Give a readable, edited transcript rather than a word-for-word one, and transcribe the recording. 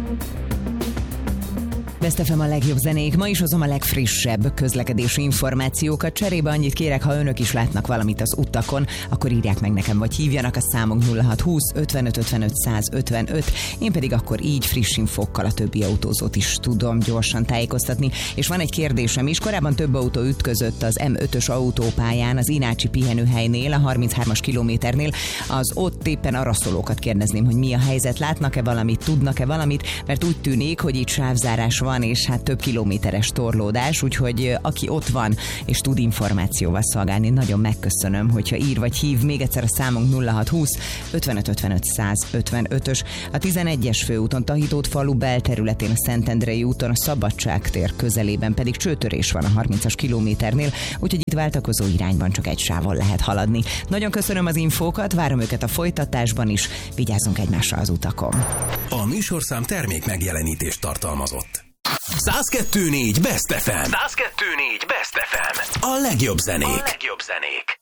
Best FM a legjobb zenék. Ma is hozom a legfrissebb közlekedési információkat. Cserébe annyit kérek, ha önök is látnak valamit az utakon, akkor írják meg nekem, vagy hívjanak a számunk 0620 55 55 155. Én pedig akkor így friss infókkal a többi autózót is tudom gyorsan tájékoztatni. És van egy kérdésem is. Korábban több autó ütközött az M5-ös autópályán, az Inácsi pihenőhelynél, a 33-as kilométernél. Az ott éppen araszolókat kérdezném, hogy mi a helyzet, látnak-e valamit, tudnak-e valamit, mert úgy tűnik, hogy itt sávzárás van, és hát több kilométeres torlódás, úgyhogy aki ott van és tud információval szolgálni, nagyon megköszönöm, hogyha ír vagy hív. Még egyszer a számunk 0620 55 55 155-ös. A 11-es főúton Tahitót falu belterületén, a Szentendrei úton, a Szabadságtér közelében pedig csőtörés van a 30-as kilométernél, úgyhogy itt váltakozó irányban csak egy sávon lehet haladni. Nagyon köszönöm az infókat, várom őket a folytatásban is, vigyázzunk egymásra az utakon. A műsorszám termék megjelenítést tartalmazott. 102.4 Best FM. 102.4 Best FM. A legjobb zenék.